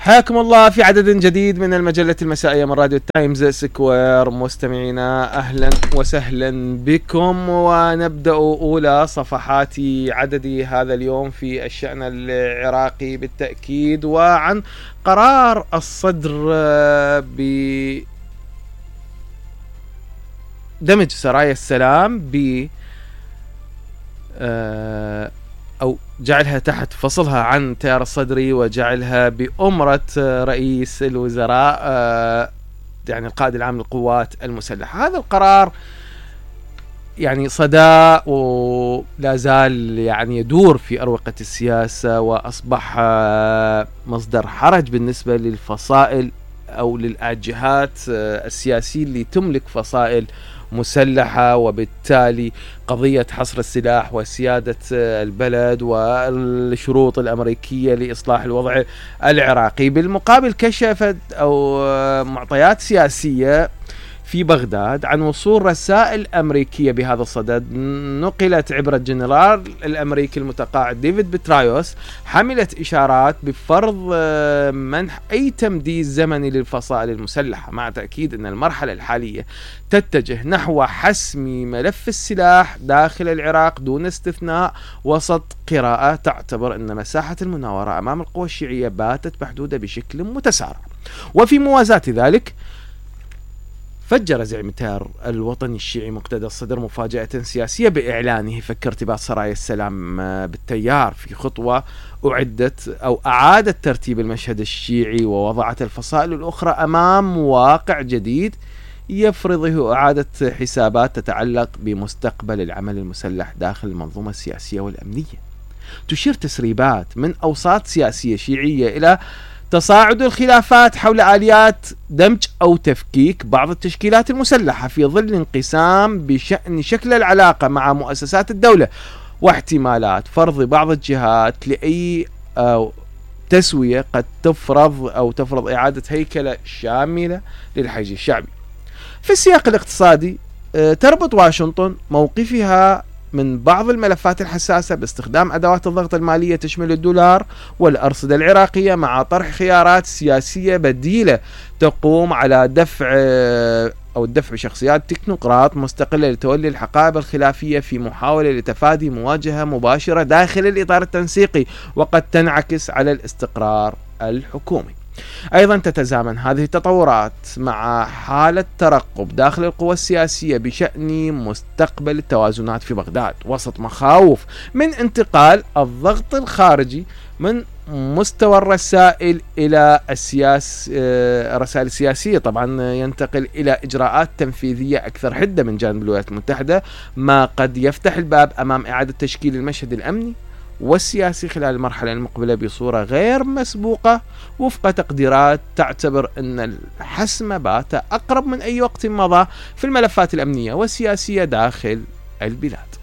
حياكم الله في عدد جديد من المجلة المسائية من راديو تايمز سكوير. مستمعينا أهلا وسهلا بكم، ونبدأ أولى صفحات عدد هذا اليوم في الشأن العراقي بالتأكيد، وعن قرار الصدر بدمج سرايا السلام أو جعلها تحت فصلها عن تيار الصدري وجعلها بأمرة رئيس الوزراء يعني القائد العام للقوات المسلحة. هذا القرار يعني صدى ولا زال يعني يدور في أروقة السياسة، وأصبح مصدر حرج بالنسبة للفصائل أو للجهات السياسية اللي تملك فصائل مسلحة، وبالتالي قضية حصر السلاح وسيادة البلد والشروط الأمريكية لإصلاح الوضع العراقي. بالمقابل كشفت أو معطيات سياسية في بغداد عن وصول رسائل أمريكية بهذا الصدد، نقلت عبر الجنرال الأمريكي المتقاعد ديفيد بترايوس، حملت إشارات بفرض منح أي تمديد زمني للفصائل المسلحة، مع تأكيد أن المرحلة الحالية تتجه نحو حسم ملف السلاح داخل العراق دون استثناء، وسط قراءة تعتبر أن مساحة المناورة أمام القوى الشيعية باتت محدودة بشكل متسارع. وفي موازاة ذلك فجر زعيم التيار الوطني الشيعي مقتدى الصدر مفاجأة سياسية بإعلانه فك ارتباط سرايا السلام بالتيار، في خطوة أعادت ترتيب المشهد الشيعي ووضعت الفصائل الأخرى أمام واقع جديد يفرضه إعادة حسابات تتعلق بمستقبل العمل المسلح داخل المنظومة السياسية والأمنية. تشير تسريبات من أوساط سياسية شيعية إلى تصاعد الخلافات حول آليات دمج أو تفكيك بعض التشكيلات المسلحة في ظل انقسام بشأن شكل العلاقة مع مؤسسات الدولة، واحتمالات فرض بعض الجهات لأي تسوية قد تفرض إعادة هيكلة شاملة للحشد الشعبي. في السياق الاقتصادي تربط واشنطن موقفها من بعض الملفات الحساسة باستخدام أدوات الضغط المالية تشمل الدولار والأرصدة العراقية، مع طرح خيارات سياسية بديلة تقوم على الدفع بشخصيات تكنوقراط مستقلة لتولي الحقائب الخلافية في محاولة لتفادي مواجهة مباشرة داخل الإطار التنسيقي، وقد تنعكس على الاستقرار الحكومي. أيضا تتزامن هذه التطورات مع حالة ترقب داخل القوى السياسية بشأن مستقبل التوازنات في بغداد، وسط مخاوف من انتقال الضغط الخارجي من مستوى الرسائل إلى الرسائل السياسية، طبعا ينتقل إلى إجراءات تنفيذية أكثر حدة من جانب الولايات المتحدة، ما قد يفتح الباب أمام إعادة تشكيل المشهد الأمني والسياسي خلال المرحلة المقبلة بصورة غير مسبوقة، وفق تقديرات تعتبر أن الحسم بات أقرب من أي وقت مضى في الملفات الأمنية والسياسية داخل البلاد.